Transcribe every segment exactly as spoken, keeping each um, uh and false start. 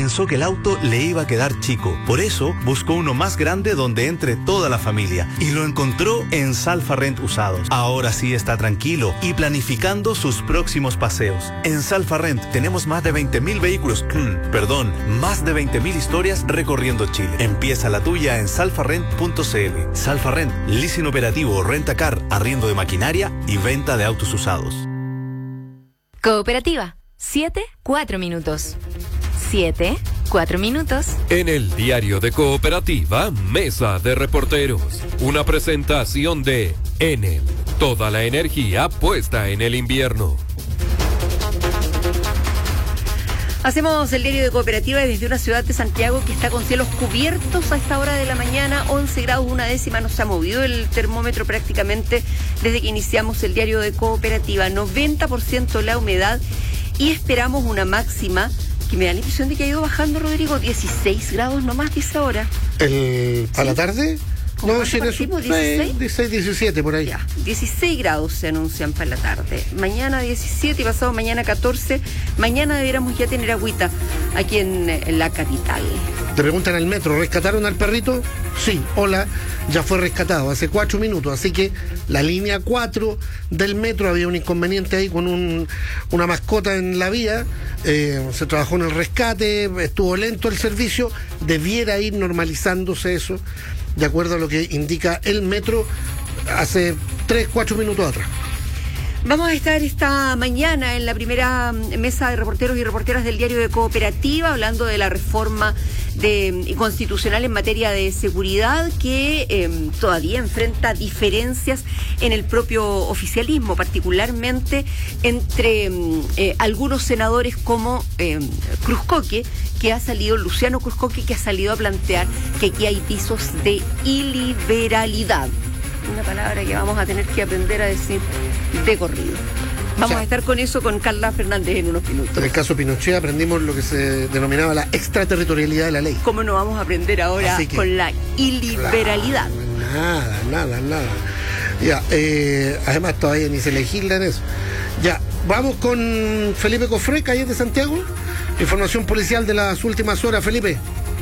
pensó que el auto le iba a quedar chico. Por eso buscó uno más grande donde entre toda la familia y lo encontró en Salfa Rent Usados. Ahora sí está tranquilo y planificando sus próximos paseos. En Salfa Rent tenemos más de veinte mil vehículos, perdón, más de veinte mil historias recorriendo Chile. Empieza la tuya en salfa rent punto c l. Salfa Rent, leasing operativo, rentacar, arriendo de maquinaria y venta de autos usados. Cooperativa, siete, cuatro minutos. siete, cuatro minutos. En el diario de Cooperativa, Mesa de Reporteros. Una presentación de Enel. Toda la energía puesta en el invierno. Hacemos el diario de Cooperativa desde una ciudad de Santiago que está con cielos cubiertos a esta hora de la mañana, once grados, una décima, no se ha movido el termómetro prácticamente desde que iniciamos el diario de Cooperativa, noventa por ciento la humedad y esperamos una máxima que me da la impresión de que ha ido bajando, Rodrigo, dieciséis grados nomás, dice ahora. El, ¿Para ¿Sí? la tarde? No, si es dieciséis, dieciséis, diecisiete por ahí. Ya, dieciséis grados se anuncian para la tarde. Mañana diecisiete y pasado mañana catorce. Mañana deberíamos ya tener agüita aquí en, en la capital. Te preguntan al metro, ¿rescataron al perrito? Sí, hola, ya fue rescatado hace cuatro minutos. Así que la línea cuatro del metro, había un inconveniente ahí con un, una mascota en la vía. Eh, se trabajó en el rescate, estuvo lento el servicio. Debiera ir normalizándose eso, de acuerdo a lo que indica el metro hace tres, cuatro minutos atrás. Vamos a estar esta mañana en la primera mesa de reporteros y reporteras del diario de Cooperativa, hablando de la reforma de, constitucional en materia de seguridad que eh, todavía enfrenta diferencias en el propio oficialismo, particularmente entre eh, algunos senadores como eh, Cruzcoque, que ha salido, Luciano Cruzcoque, que ha salido a plantear que aquí hay visos de iliberalidad. Una palabra que vamos a tener que aprender a decir de corrido. Vamos o sea, a estar con eso con Carla Fernández en unos minutos. En el caso Pinochet aprendimos lo que se denominaba la extraterritorialidad de la ley. ¿Cómo no vamos a aprender ahora que, con la iliberalidad? Nada, nada, nada. Ya, eh, además todavía ni se legisla en eso. Ya, vamos con Felipe Cofré, calle de Santiago. Información policial de las últimas horas, Felipe.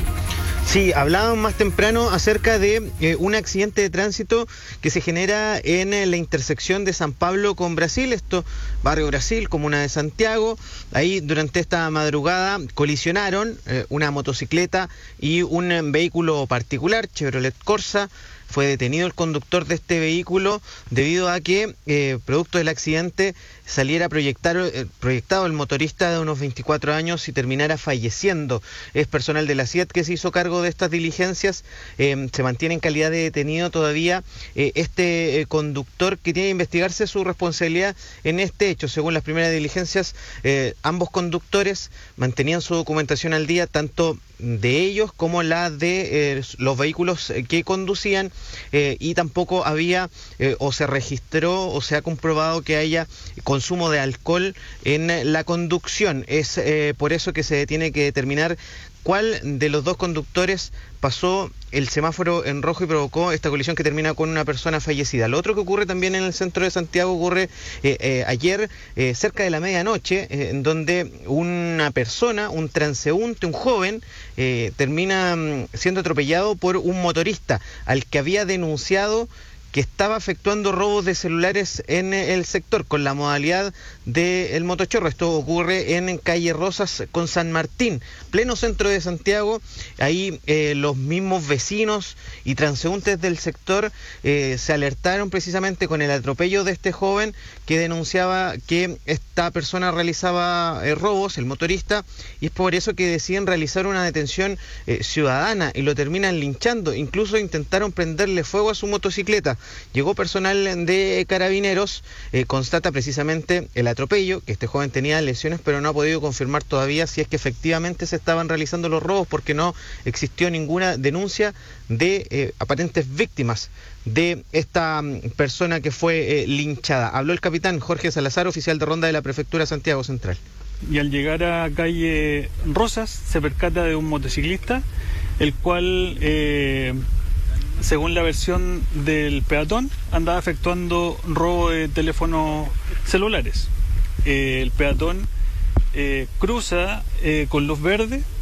Sí, hablábamos más temprano acerca de eh, un accidente de tránsito que se genera en eh, la intersección de San Pablo con Brasil, esto, barrio Brasil, comuna de Santiago. Ahí durante esta madrugada colisionaron eh, una motocicleta y un eh, vehículo particular, Chevrolet Corsa. Fue detenido el conductor de este vehículo debido a que, eh, producto del accidente, saliera a proyectar, eh, proyectado el motorista de unos veinticuatro años y terminara falleciendo. Es personal de la C I A T que se hizo cargo de estas diligencias. Eh, se mantiene en calidad de detenido todavía eh, este eh, conductor, que tiene que investigarse su responsabilidad en este hecho. Según las primeras diligencias, eh, ambos conductores mantenían su documentación al día, tanto de ellos como la de eh, los vehículos que conducían, eh, y tampoco había eh, o se registró o se ha comprobado que haya consumo de alcohol en la conducción. Es eh, por eso que se tiene que determinar cuál de los dos conductores pasó el semáforo en rojo y provocó esta colisión que termina con una persona fallecida. Lo otro que ocurre también en el centro de Santiago ocurre eh, eh, ayer eh, cerca de la medianoche, eh, en donde una persona, un transeúnte, un joven, eh, termina mm, siendo atropellado por un motorista al que había denunciado que estaba efectuando robos de celulares en el sector con la modalidad del motochorro. Esto ocurre en calle Rosas con San Martín, pleno centro de Santiago. Ahí eh, los mismos vecinos y transeúntes del sector eh, se alertaron precisamente con el atropello de este joven que denunciaba que esta persona realizaba eh, robos, el motorista, y es por eso que deciden realizar una detención eh, ciudadana y lo terminan linchando. Incluso intentaron prenderle fuego a su motocicleta. Llegó personal de Carabineros, eh, constata precisamente el atropello, que este joven tenía lesiones, pero no ha podido confirmar todavía si es que efectivamente se estaban realizando los robos, porque no existió ninguna denuncia de eh, aparentes víctimas de esta persona que fue eh, linchada. Habló el capitán Jorge Salazar, oficial de ronda de la Prefectura Santiago Central. Y al llegar a calle Rosas se percata de un motociclista, el cual... Eh, según la versión del peatón, andaba efectuando robo de teléfonos celulares. Eh, el peatón eh, cruza eh, con luz verde